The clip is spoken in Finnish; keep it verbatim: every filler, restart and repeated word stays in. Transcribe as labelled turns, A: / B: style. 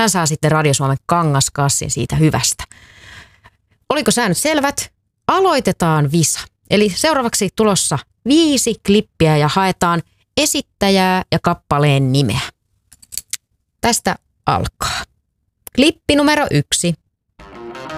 A: hän saa sitten Radio Suomen kangaskassin siitä hyvästä. Oliko säännöt selvät? Aloitetaan visa. Eli seuraavaksi tulossa viisi klippiä ja haetaan esittäjää ja kappaleen nimeä. Tästä alkaa. Klippi numero yksi.